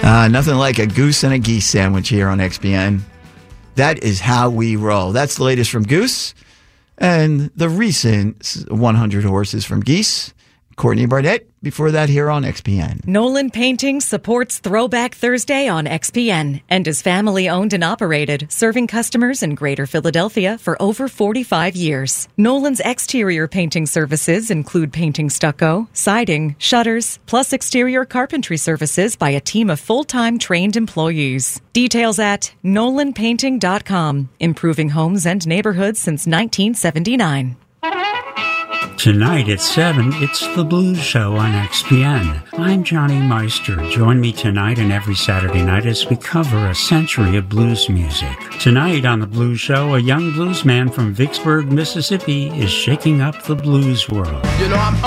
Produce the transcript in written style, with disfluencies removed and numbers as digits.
Nothing like a goose and a geese sandwich here on XPN. That is how we roll. That's the latest from Goose and the recent 100 horses from Geese. Courtney Barnett, before that here on XPN. Nolan Painting supports Throwback Thursday on XPN and is family owned and operated, serving customers in Greater Philadelphia for over 45 years. Nolan's exterior painting services include painting stucco, siding, shutters, plus exterior carpentry services by a team of full-time trained employees. Details at nolanpainting.com, improving homes and neighborhoods since 1979. Tonight at 7, it's The Blues Show on XPN. I'm Johnny Meister. Join me tonight and every Saturday night as we cover a century of blues music. Tonight on The Blues Show, a young blues man from Vicksburg, Mississippi is shaking up the blues world. You know, I'm